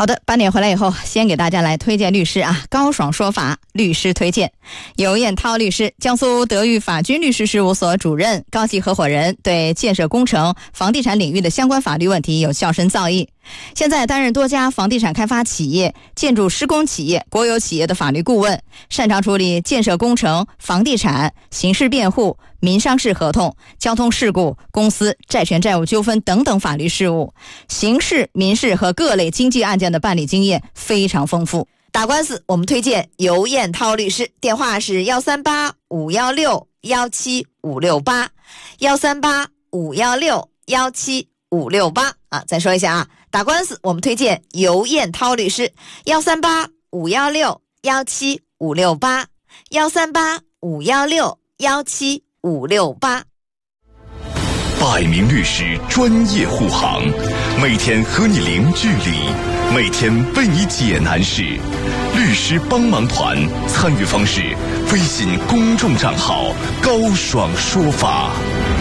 好的，8点回来以后，先给大家来推荐律师啊，高爽说法律师推荐。尤彦涛律师，江苏德裕法军律师事务所主任、高级合伙人，对建设工程、房地产领域的相关法律问题有较深造诣。现在担任多家房地产开发企业、建筑施工企业、国有企业的法律顾问，擅长处理建设工程、房地产、刑事辩护、民商事合同、交通事故、公司债权债务纠纷等等法律事务，刑事、民事和各类经济案件的办理经验非常丰富。打官司我们推荐尤彦涛律师，电话是138-516-17568，138-516-17568啊，再说一下啊，打官司我们推荐尤彦涛律师，138-516-17568，138-516-17568。 百名律师专业护航，每天和你零距离，每天为你解难事。律师帮忙团参与方式：微信公众账号高爽说法。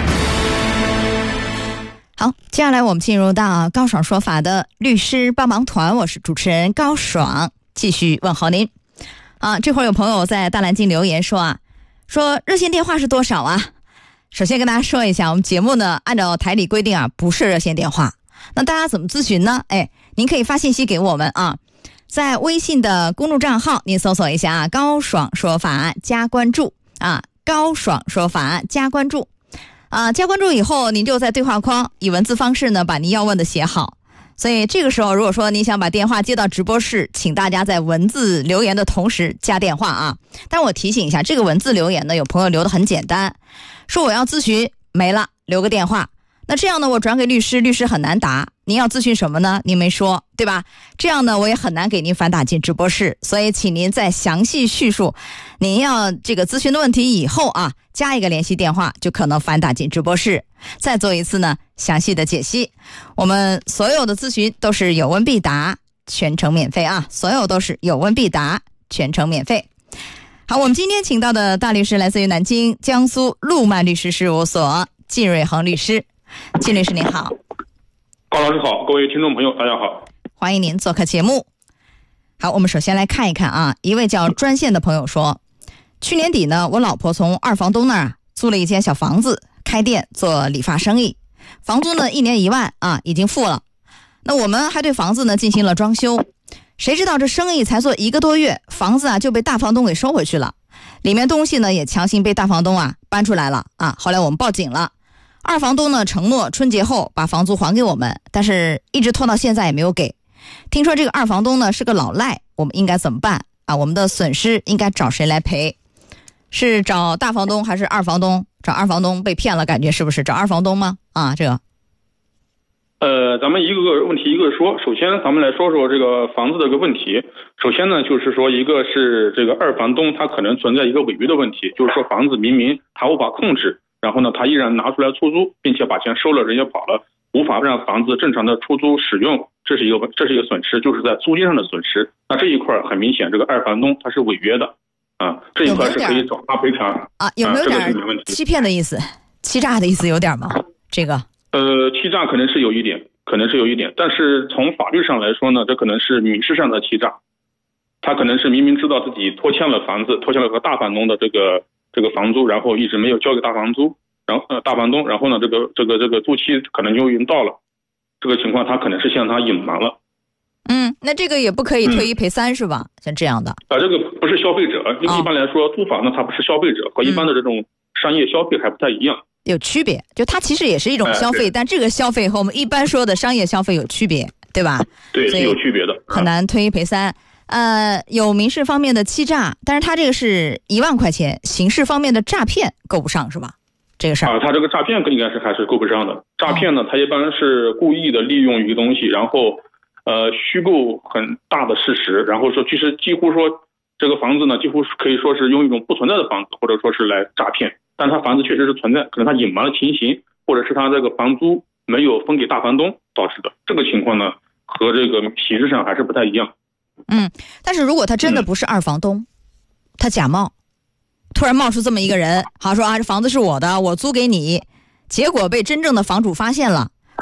好，接下来我们进入到高爽说法的律师帮忙团，我是主持人高爽，继续问候您啊。这会儿有朋友在大蓝鲸留言说热线电话是多少啊？首先跟大家说一下，我们节目呢按照台里规定啊，不是热线电话。那大家怎么咨询呢？您可以发信息给我们啊，在微信的公众账号您搜索一下啊，高爽说法加关注啊，高爽说法加关注啊，加关注以后您就在对话框以文字方式呢把您要问的写好。所以这个时候如果说您想把电话接到直播室，请大家在文字留言的同时加电话啊。但我提醒一下，这个文字留言呢，有朋友留的很简单，说我要咨询没了，留个电话。那这样呢，我转给律师，律师很难答。您要咨询什么呢？您没说，对吧？这样呢，我也很难给您反打进直播室。所以请您在详细叙述您要这个咨询的问题以后啊，加一个联系电话，就可能反打进直播室，再做一次呢详细的解析。我们所有的咨询都是有问必答，全程免费啊，所有都是有问必答，全程免费。好，我们今天请到的大律师来自于南京江苏路曼律师事务所靳瑞恒律师。靳律师您好。 高老师好，各位听众朋友大家好， 欢迎您做客节目。好，我们首先来看一看啊，一位叫专线的朋友说，去年底呢，我老婆从二房东那儿租了一间小房子，开店做理发生意，房租呢1年1万啊，已经付了。那我们还对房子呢进行了装修，谁知道这生意才做1个多月，房子啊就被大房东给收回去了，里面东西呢也强行被大房东啊搬出来了啊。后来我们报警了，二房东呢承诺春节后把房租还给我们，但是一直拖到现在也没有给。听说这个二房东呢是个老赖，我们应该怎么办啊？我们的损失应该找谁来赔？是找大房东还是二房东？找二房东被骗了，感觉是不是找二房东吗？啊，这个咱们一个个问题一个说。首先咱们来说说这个房子的一个问题。首先呢，就是说一个是这个二房东他可能存在一个违约的问题，就是说房子明明他无法控制，然后呢他依然拿出来出租，并且把钱收了，人也跑了，无法让房子正常的出租使用，这是一个损失，就是在租金上的损失。那这一块很明显，这个二房东他是违约的啊，这一块是可以找他赔偿啊。有没有点欺骗的意思、欺诈的意思有点吗？这个欺诈可能是有一点，但是从法律上来说呢，这可能是民事上的欺诈。他可能是明明知道自己拖欠了房子，拖欠了个大房东的这个房租，然后一直没有交给大房东，然后然后呢这个租期可能就已经到了，这个情况他可能是向他隐瞒了。 那这个也不可以退一赔三是吧？像这样的这个不是消费者，因为一般来说租房呢它不是消费者，和一般的这种商业消费还不太一样， 有区别，就它其实也是一种消费，但这个消费和我们一般说的商业消费有区别，对吧？ 对，是有区别的， 很难退一赔三。有民事方面的欺诈，但是他这个是1万块钱，刑事方面的诈骗够不上是吧？这个事儿他这个诈骗应该是还是够不上的。诈骗呢，他一般是故意的利用一个东西，然后虚构很大的事实，然后说其实几乎说这个房子呢，几乎可以说是用一种不存在的房子，或者说是来诈骗，但他房子确实是存在，可能他隐瞒了情形，或者是他这个房租没有分给大房东导致的。这个情况呢，和这个形式上还是不太一样。 但是如果他真的不是二房东，他假冒，突然冒出这么一个人，好说啊，这房子是我的，我租给你，结果被真正的房主发现了，